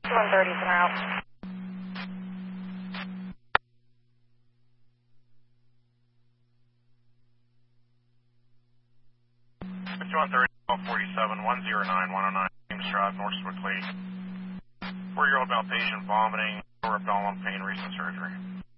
130s and out. 5130, 1247, 109, 109, James Drive, North Swiftly. 4-year-old male patient vomiting, lower abdominal pain, recent surgery.